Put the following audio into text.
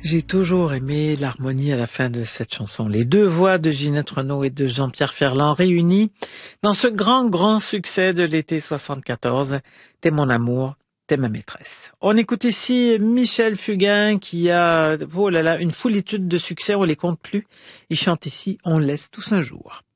J'ai toujours aimé l'harmonie à la fin de cette chanson. Les deux voix de Ginette Renaud et de Jean-Pierre Ferland réunies dans ce grand succès de l'été 74. T'es mon amour, t'es ma maîtresse. On écoute ici Michel Fugain qui a, une foulitude de succès, on les compte plus. Il chante ici On laisse tous un jour.